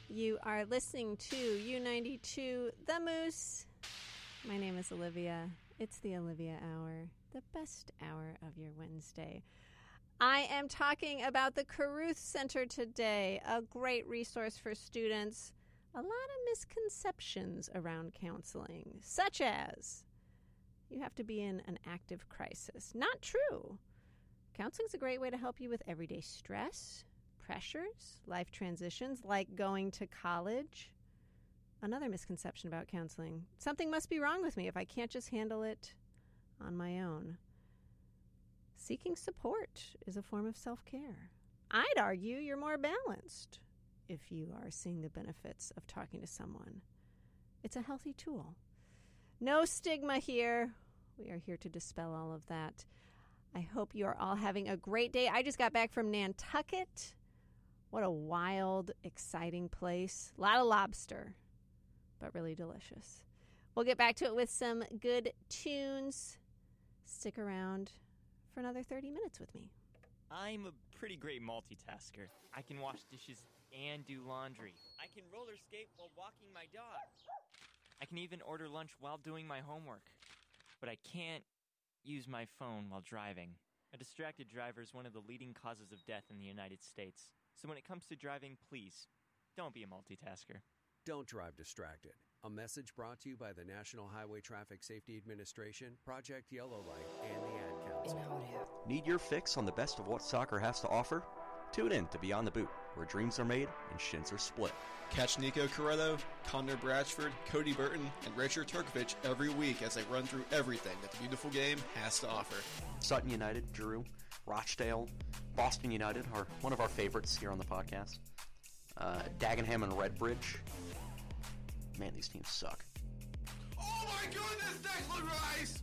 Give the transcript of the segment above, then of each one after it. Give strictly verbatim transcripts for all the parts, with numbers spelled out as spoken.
You are listening to U ninety-two The Moose. My name is Olivia. It's the Olivia Hour, the best hour of your Wednesday. I am talking about the Caruth Center today, a great resource for students. A lot of misconceptions around counseling, such as you have to be in an active crisis. Not true. Counseling is a great way to help you with everyday stress, pressures, life transitions, like going to college. Another misconception about counseling. Something must be wrong with me if I can't just handle it on my own. Seeking support is a form of self-care. I'd argue you're more balanced if you are seeing the benefits of talking to someone. It's a healthy tool. No stigma here. We are here to dispel all of that. I hope you are all having a great day. I just got back from Nantucket. What a wild, exciting place. A lot of lobster, but really delicious. We'll get back to it with some good tunes. Stick around for another thirty minutes with me. I'm a pretty great multitasker. I can wash dishes and do laundry. I can roller skate while walking my dog. I can even order lunch while doing my homework. But I can't use my phone while driving. A distracted driver is one of the leading causes of death in the United States. So when it comes to driving, please, don't be a multitasker. Don't drive distracted. A message brought to you by the National Highway Traffic Safety Administration, Project Yellow Light, and the Ad Council. Need your fix on the best of what soccer has to offer? Tune in to Beyond the Boot, where dreams are made and shins are split. Catch Nico Corretto, Connor Bratchford, Cody Burton, and Richard Turkovich every week as they run through everything that the beautiful game has to offer. Sutton United, Drew, Rochdale, Boston United are one of our favorites here on the podcast. Uh, Dagenham and Redbridge. Man, these teams suck. Oh my goodness, Declan Rice!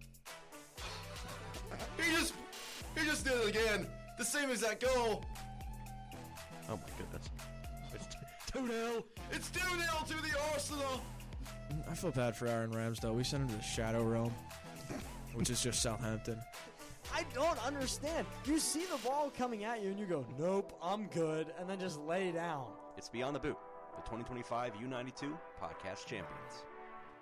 He just, he just did it again. The same exact goal. Oh my goodness. It's two nil. It's two nil to the Arsenal. I feel bad for Aaron Ramsdale. We sent him to the Shadow Realm, which is just Southampton. I don't understand. You see the ball coming at you and you go, nope, I'm good, and then just lay down. It's Beyond the Boot, the twenty twenty-five U ninety-two Podcast Champions.